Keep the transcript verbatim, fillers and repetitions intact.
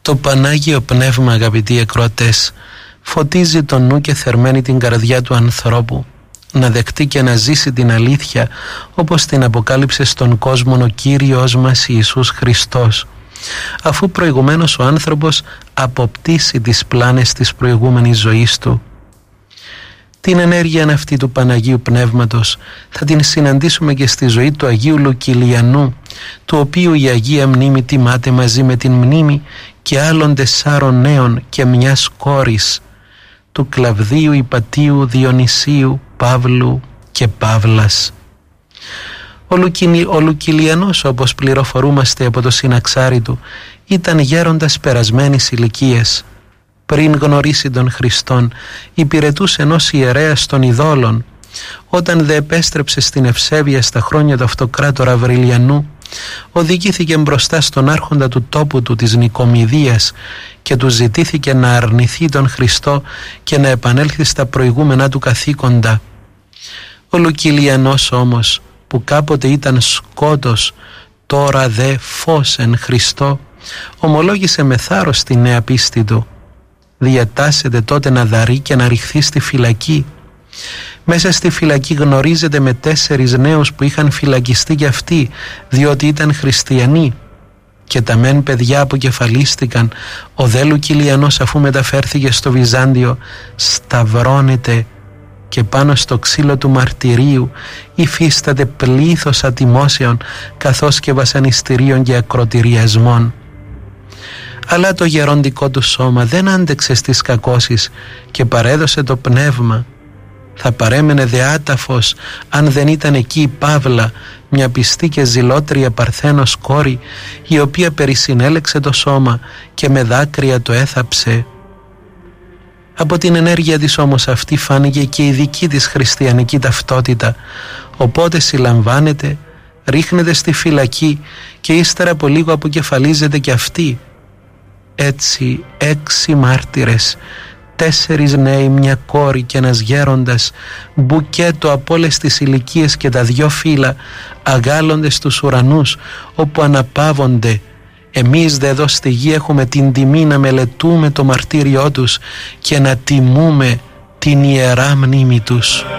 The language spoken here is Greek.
Το Πανάγιο Πνεύμα, αγαπητοί ακροατές, φωτίζει το νου και θερμαίνει την καρδιά του ανθρώπου να δεχτεί και να ζήσει την αλήθεια όπως την αποκάλυψε στον κόσμο ο Κύριος μας Ιησούς Χριστός, αφού προηγουμένως ο άνθρωπος αποπτήσει τις πλάνες της προηγούμενης ζωής του. Την ενέργεια αυτή του Παναγίου Πνεύματος θα την συναντήσουμε και στη ζωή του Αγίου Λουκυλιανού, του οποίου η Αγία Μνήμη τιμάται μαζί με την μνήμη και άλλων τεσσάρων νέων και μιας κόρης, του Κλαβδίου, Ιπατίου, Διονυσίου, Παύλου και Παύλας. Ο, Λουκι... ο Λουκυλιανός, όπως πληροφορούμαστε από το συναξάρι του, ήταν γέροντας περασμένης ηλικίας. Πριν γνωρίσει τον Χριστόν, υπηρετούσε ενός ιερέας των ειδόλων. Όταν δε επέστρεψε στην ευσέβεια στα χρόνια του αυτοκράτορα Βρυλιανού, οδηγήθηκε μπροστά στον άρχοντα του τόπου του της Νικομιδίας και του ζητήθηκε να αρνηθεί τον Χριστό και να επανέλθει στα προηγούμενα του καθήκοντα. Ο Λουκυλιανός όμως, που κάποτε ήταν σκότος, τώρα δε φως εν Χριστώ, ομολόγησε με θάρρος τη νέα πίστη του. Διατάσσεται τότε να δαρεί και να ρηχθεί στη φυλακή. Μέσα στη φυλακή γνωρίζεται με τέσσερις νέους που είχαν φυλακιστεί κι αυτοί, διότι ήταν χριστιανοί. Και τα μεν παιδιά αποκεφαλίστηκαν. Ο δε Λουκυλιανός, αφού μεταφέρθηκε στο Βυζάντιο, σταυρώνεται και πάνω στο ξύλο του μαρτυρίου υφίσταται πλήθος ατιμώσεων καθώς και βασανιστήριων και ακροτηριασμών. Αλλά το γεροντικό του σώμα δεν άντεξε στις κακώσεις και παρέδωσε το πνεύμα. Θα παρέμενε δεάταφος αν δεν ήταν εκεί η Παύλα, μια πιστή και ζηλότρια Παρθένος κόρη, η οποία περισυνέλεξε το σώμα και με δάκρυα το έθαψε. Από την ενέργεια της όμως αυτή φάνηκε και η δική της χριστιανική ταυτότητα, οπότε συλλαμβάνεται, ρίχνεται στη φυλακή και ύστερα από λίγο αποκεφαλίζεται και αυτή. Έτσι έξι μάρτυρες, τέσσερις νέοι, μια κόρη και ένας γέροντας, μπουκέτο από όλες τις ηλικίες και τα δυο φύλλα, αγάλλονται στους ουρανούς όπου αναπαύονται. Εμείς δε εδώ στη γη έχουμε την τιμή να μελετούμε το μαρτύριό τους και να τιμούμε την ιερά μνήμη τους.